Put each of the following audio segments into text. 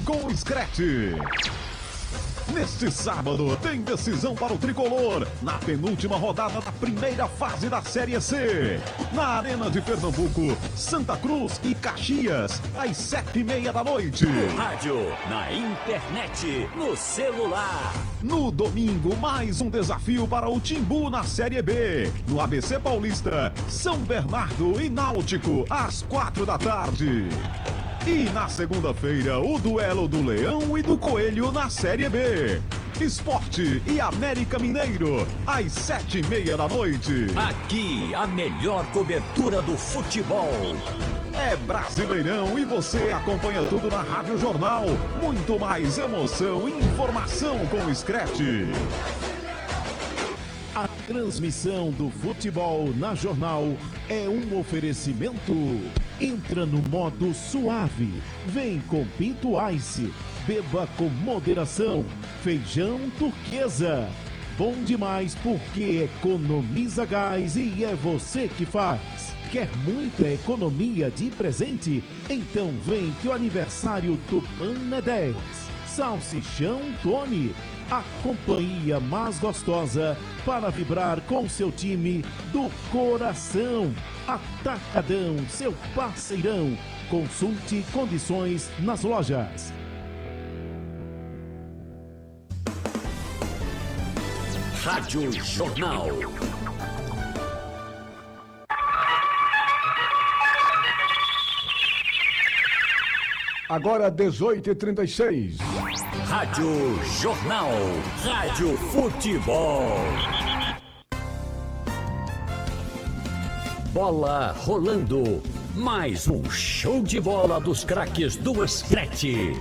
com o Screte. Neste sábado tem decisão para o Tricolor, na penúltima rodada da primeira fase da Série C. Na Arena de Pernambuco, Santa Cruz e Caxias, às 7h30 da noite. No rádio, na internet, no celular. No domingo, mais um desafio para o Timbu na Série B. No ABC Paulista, São Bernardo e Náutico, às 4 da tarde. E na segunda-feira, o duelo do Leão e do Coelho na Série B. Esporte e América Mineiro, às 7h30 da noite. Aqui, a melhor cobertura do futebol. É Brasileirão e você acompanha tudo na Rádio Jornal. Muito mais emoção e informação com o Screte. A transmissão do futebol na Jornal é um oferecimento. Entra no modo suave. Vem com Pinto Ice. Beba com moderação. Feijão turquesa. Bom demais porque economiza gás e é você que faz. Quer muita economia de presente? Então vem que o aniversário do PAN é 10. Salsichão Tony. A companhia mais gostosa para vibrar com seu time do coração. Atacadão, seu parceirão. Consulte condições nas lojas. Rádio Jornal. Agora 18h36. Rádio Jornal. Rádio Futebol. Bola rolando. Mais um show de bola dos craques do Screte.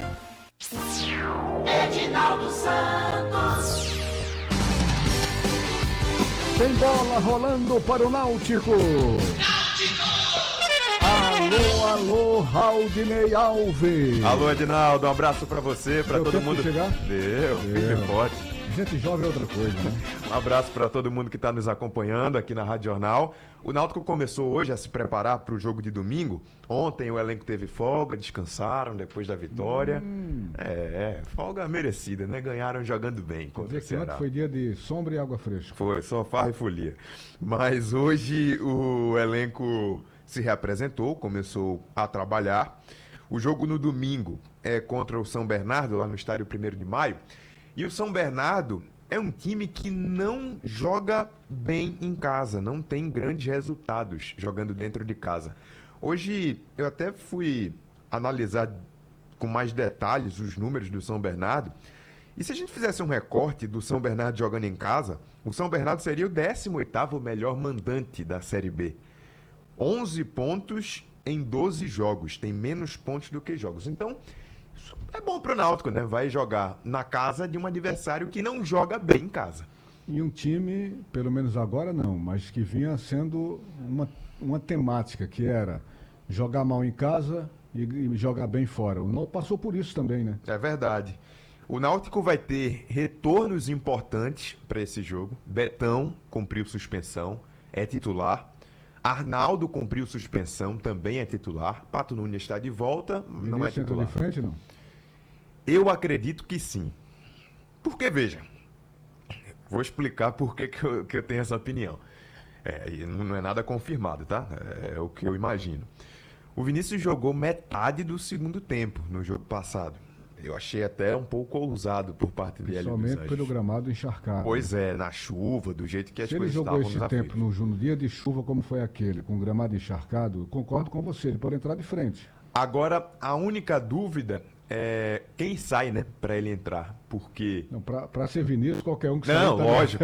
Edinaldo Santos. Tem bola rolando para o Náutico. Alô, alô, Raudinei Alves. Alô, Edinaldo, um abraço pra você, pra todo mundo. Chegar? Deu, firme e forte. Gente jovem é outra coisa, né? Um abraço pra todo mundo que tá nos acompanhando aqui na Rádio Jornal. O Náutico começou hoje a se preparar pro jogo de domingo. Ontem o elenco teve folga, descansaram depois da vitória. Folga merecida, né? Ganharam jogando bem contra o Ceará. Foi dia de sombra e água fresca. Foi, só farra e folia. Mas hoje o elenco se reapresentou, começou a trabalhar. O jogo no domingo é contra o São Bernardo, lá no estádio 1º de Maio. E o São Bernardo é um time que não joga bem em casa, não tem grandes resultados jogando dentro de casa. Hoje eu até fui analisar com mais detalhes os números do São Bernardo. E se a gente fizesse um recorte do São Bernardo jogando em casa, o São Bernardo seria o 18º melhor mandante da Série B. 11 pontos em 12 jogos, tem menos pontos do que jogos. Então, isso é bom pro Náutico, né? Vai jogar na casa de um adversário que não joga bem em casa. E um time, pelo menos agora não, mas que vinha sendo uma temática, que era jogar mal em casa e jogar bem fora. O Náutico passou por isso também, né? É verdade. O Náutico vai ter retornos importantes para esse jogo. Betão cumpriu suspensão, é titular. Arnaldo cumpriu suspensão, também é titular. Pato Nunes está de volta, não é titular. De frente, não? Eu acredito que sim. Porque, veja, vou explicar por que eu tenho essa opinião. Não é nada confirmado, tá? É o que eu imagino. O Vinícius jogou metade do segundo tempo no jogo passado. Eu achei até um pouco ousado por parte dele. Principalmente pelo gramado encharcado. Pois é, na chuva, do jeito que as coisas estavam. Se ele jogou esse tempo no dia de chuva como foi aquele, com o gramado encharcado, eu concordo com você, ele pode entrar de frente. Agora, a única dúvida é quem sai, né, pra ele entrar, porque... Não, pra ser Vinícius, qualquer um que sai... Não, lógico.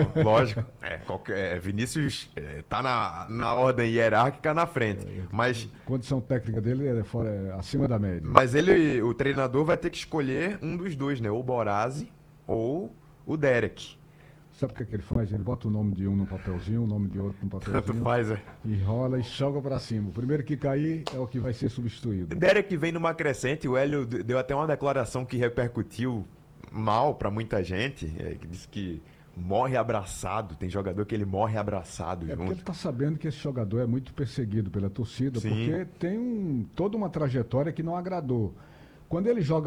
Vinícius tá na ordem hierárquica na frente, mas... A condição técnica dele é acima da média. Mas o treinador vai ter que escolher um dos dois, né, ou o Borazzi ou o Derek. Sabe o que ele faz? Ele bota o nome de um no papelzinho, o nome de outro no papelzinho. Tanto faz, E rola e joga pra cima. O primeiro que cair é o que vai ser substituído. Derek vem numa crescente, o Hélio deu até uma declaração que repercutiu mal pra muita gente, que disse que morre abraçado, tem jogador que ele morre abraçado junto. Porque ele tá sabendo que esse jogador é muito perseguido pela torcida, Sim. porque tem toda uma trajetória que não agradou. Quando ele joga